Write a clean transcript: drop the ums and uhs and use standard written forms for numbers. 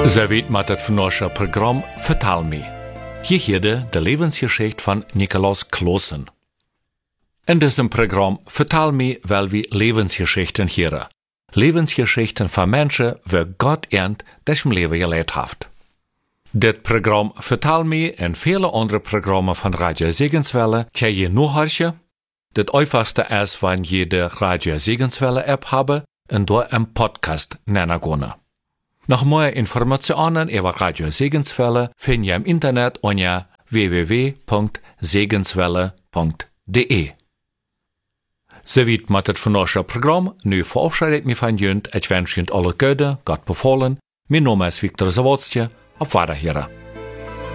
Ze weet met het vandaagse programma Vertel me. Hier hoorde de levensgeschichte van Nikolaus Klossen. In diesem Programm Vertel me wel we levensgeschichten horen. Levensgeschichten van mensen waar God ernt dat im Leben geleid heeft. Dit Programm Vertel me en vele andere programma's van Radio Segenswelle kan je nu horen. Het einfachste is wanneer je de Radio Segenswelle app hebben en door een podcast nennen kunnen. Nog meer informationen over Radio Segenswelle vind je im Internet onder www.segenswelle.de. Zoviet met het vandaagse programma. Nu verabschied ik me van jullie. Ik wens jullie alle goede, God bevolen. Mijn naam is Victor Zawodstje. Op Wiederhören.